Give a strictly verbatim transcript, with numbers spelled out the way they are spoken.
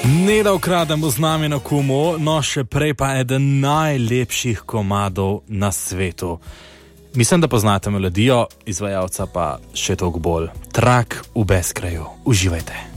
Ne da ukrademo z nami na Kumu, no še prej pa eden najlepših komadov na svetu. Mislim, da poznate melodijo, izvajalca pa še toliko bolj. Trak v bezkraju. Uživajte.